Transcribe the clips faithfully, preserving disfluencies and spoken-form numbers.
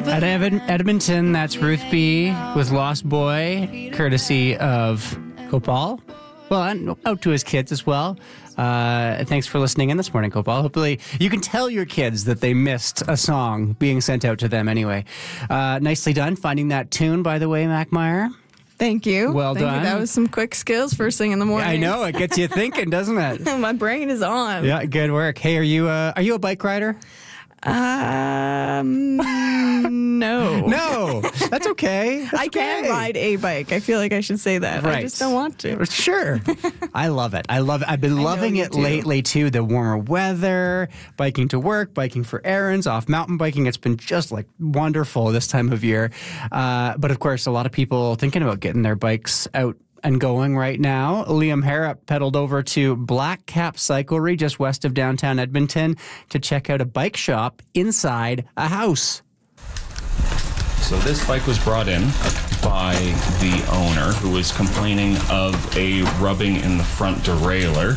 At Ed- Edmonton, that's Ruth B. with Lost Boy, courtesy of Gopal. Well, and out to his kids as well. Uh, thanks for listening in this morning, Gopal. Hopefully you can tell your kids that they missed a song being sent out to them anyway. Uh, nicely done finding that tune, by the way, Mac Meyer. Thank you. Well Thank done. You. That was some quick skills first thing in the morning. I know, it gets you thinking, doesn't it? My brain is on. Yeah, good work. Hey, are you uh, are you a bike rider? Um, no. No, that's okay. That's I can okay. ride a bike. I feel like I should say that. Right. I just don't want to. Sure. I love it. I love it. I've been loving you it do. lately, too. The warmer weather, biking to work, biking for errands, off mountain biking. It's been just like wonderful this time of year. Uh, but of course, a lot of people thinking about getting their bikes out and going right now. Liam Harrop pedaled over to Black Cap Cyclery just west of downtown Edmonton to check out a bike shop inside a house. So this bike was brought in by the owner who was complaining of a rubbing in the front derailleur.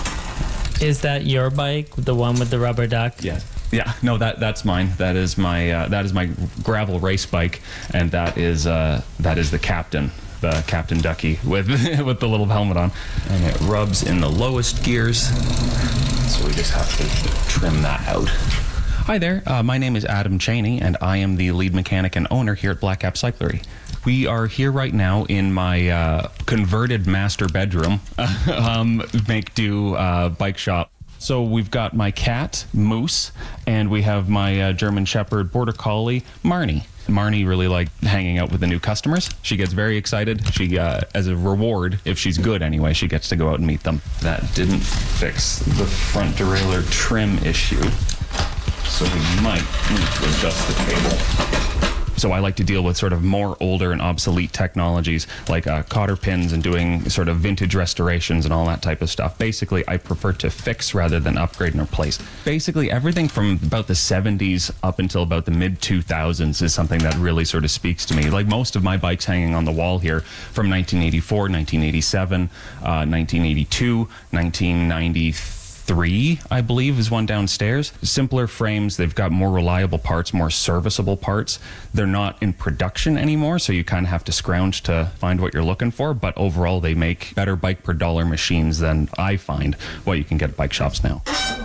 Is that your bike, the one with the rubber duck? Yes. Yeah, no, that that's mine. That is my uh, that is my gravel race bike, and that is uh, that is the Captain, the Captain Ducky with with the little helmet on, and it rubs in the lowest gears. So we just have to trim that out. Hi there, uh, my name is Adam Cheney, and I am the lead mechanic and owner here at Black Cap Cyclery. We are here right now in my uh, converted master bedroom, um, make do uh, bike shop. So we've got my cat, Moose, and we have my uh, German Shepherd Border Collie, Marnie. Marnie really liked hanging out with the new customers. She gets very excited. She, uh, as a reward, if she's good anyway, she gets to go out and meet them. That didn't fix the front derailleur trim issue, so we might need to adjust the cable. So I like to deal with sort of more older and obsolete technologies like uh, cotter pins and doing sort of vintage restorations and all that type of stuff. Basically, I prefer to fix rather than upgrade and replace. Basically, everything from about the seventies up until about the mid two thousands is something that really sort of speaks to me. Like most of my bikes hanging on the wall here from nineteen eighty-four, nineteen eighty-seven, uh, nineteen eighty-two, nineteen ninety-three. Three, I believe, is one downstairs. Simpler frames, they've got more reliable parts, more serviceable parts. They're not in production anymore, so you kind of have to scrounge to find what you're looking for, but overall they make better bike per dollar machines than I find what you can get at bike shops now.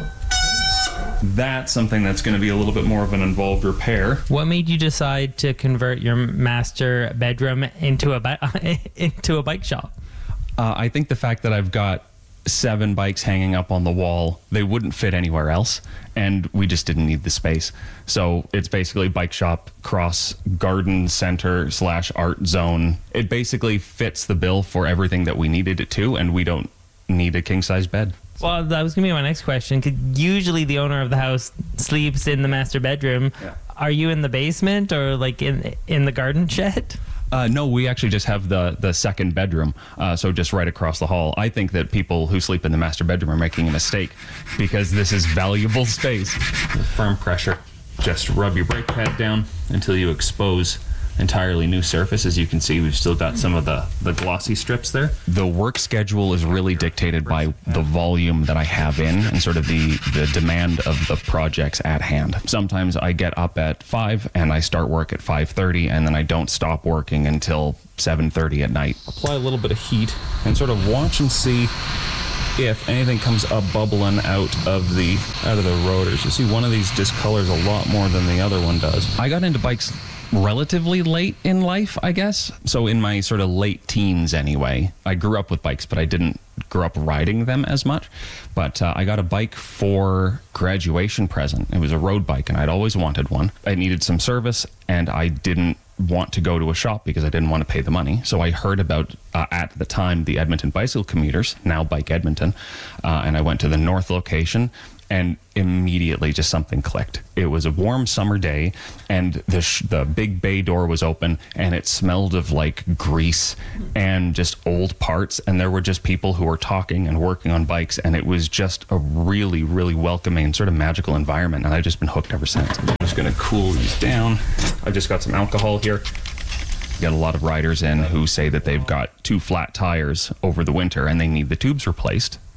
That's something that's going to be a little bit more of an involved repair. What made you decide to convert your master bedroom into a bi- into a bike shop? Uh, I think the fact that I've got seven bikes hanging up on the wall, they wouldn't fit anywhere else, and we just didn't need the space. So it's basically bike shop cross garden center slash art zone. It basically fits the bill for everything that we needed it to, and we don't need a king size bed. Well, that was going to be my next question. 'Cause usually the owner of the house sleeps in the master bedroom. Yeah. Are you in the basement or like in in the garden shed? Uh, no, we actually just have the, the second bedroom, uh, so just right across the hall. I think that people who sleep in the master bedroom are making a mistake because this is valuable space. With firm pressure, just rub your brake pad down until you expose entirely new surface. As you can see, we've still got some of the, the glossy strips there. The work schedule is really dictated by the volume that I have in and sort of the, the demand of the projects at hand. Sometimes I get up at five and I start work at five thirty, and then I don't stop working until seven thirty at night. Apply a little bit of heat and sort of watch and see if anything comes up bubbling out of the out of the rotors. You see one of these discolors a lot more than the other one does. I got into bikes relatively late in life, I guess. So in my sort of late teens anyway. I grew up with bikes, but I didn't grow up riding them as much. But uh, I got a bike for graduation present. It was a road bike, and I'd always wanted one. I needed some service, and I didn't want to go to a shop because I didn't want to pay the money. So I heard about, uh, at the time, the Edmonton Bicycle Commuters, now Bike Edmonton, uh, and I went to the north location, and immediately just something clicked. It was a warm summer day, and the sh- the big bay door was open, and it smelled of like grease and just old parts, and there were just people who were talking and working on bikes, and it was just a really, really welcoming, sort of magical environment, and I've just been hooked ever since. I'm just going to cool these down. I just got some alcohol here. Get a lot of riders in who say that they've got two flat tires over the winter, and they need the tubes replaced.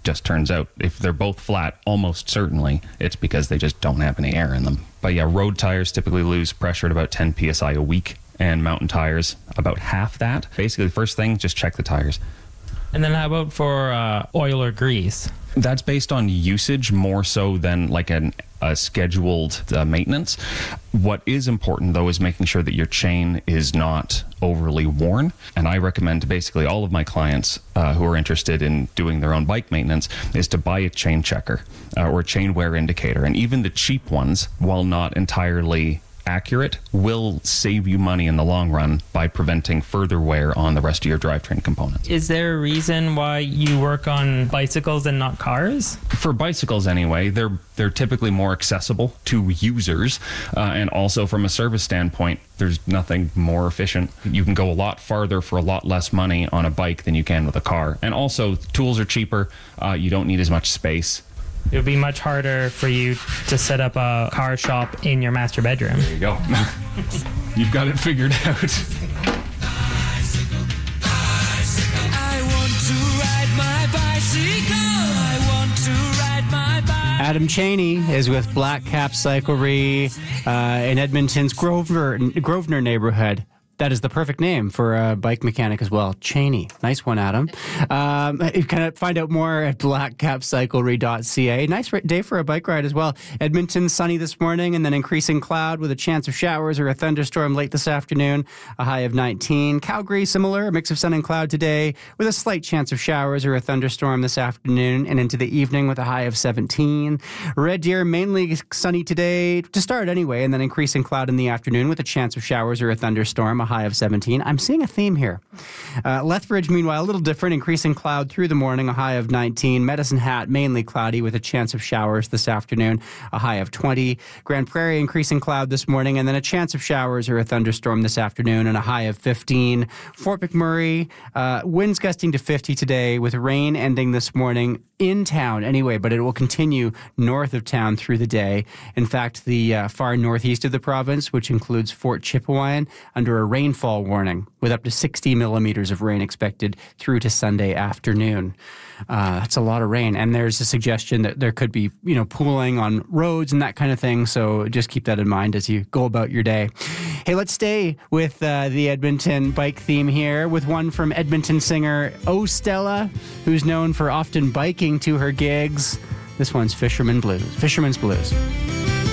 just turns out if they're both flat, almost certainly it's because they just don't have any air in them. But yeah, road tires typically lose pressure at about ten P S I a week, and mountain tires about half that. Basically, the first thing, just check the tires. And then how about for uh, oil or grease? That's based on usage more so than like an, a scheduled uh, maintenance. What is important, though, is making sure that your chain is not overly worn. And I recommend to basically all of my clients uh, who are interested in doing their own bike maintenance is to buy a chain checker uh, or a chain wear indicator. And even the cheap ones, while not entirely accurate, will save you money in the long run by preventing further wear on the rest of your drivetrain components. Is there a reason why you work on bicycles and not cars? For bicycles anyway, they're they're typically more accessible to users, uh, and also from a service standpoint, there's nothing more efficient. You can go a lot farther for a lot less money on a bike than you can with a car. And also, tools are cheaper. Uh, you don't need as much space. It would be much harder for you to set up a car shop in your master bedroom. There you go. You've got it figured out. Adam Cheney is with Black Cap Cyclery uh, in Edmonton's Grosvenor, Grosvenor neighborhood. That is the perfect name for a bike mechanic as well. Cheney. Nice one, Adam. Um, you can find out more at black cap cyclery dot c a. Nice day for a bike ride as well. Edmonton, sunny this morning, and then increasing cloud with a chance of showers or a thunderstorm late this afternoon, a high of nineteen. Calgary, similar, a mix of sun and cloud today with a slight chance of showers or a thunderstorm this afternoon and into the evening with a high of seventeen. Red Deer, mainly sunny today to start anyway, and then increasing cloud in the afternoon with a chance of showers or a thunderstorm, a high of seventeen. I'm seeing a theme here. Uh, Lethbridge, meanwhile, a little different, increasing cloud through the morning, a high of nineteen. Medicine Hat, mainly cloudy with a chance of showers this afternoon, a high of twenty. Grand Prairie, increasing cloud this morning, and then a chance of showers or a thunderstorm this afternoon, and a high of fifteen. Fort McMurray, uh, winds gusting to fifty today, with rain ending this morning in town anyway, but it will continue north of town through the day. In fact, the uh, far northeast of the province, which includes Fort Chipewyan, under a rainfall warning with up to sixty millimeters of rain expected through to Sunday afternoon. Uh, that's a lot of rain. And there's a suggestion that there could be, you know, pooling on roads and that kind of thing. So just keep that in mind as you go about your day. Hey, let's stay with uh, the Edmonton bike theme here with one from Edmonton singer O Stella, who's known for often biking to her gigs. This one's Fisherman Blues. Fisherman's Blues.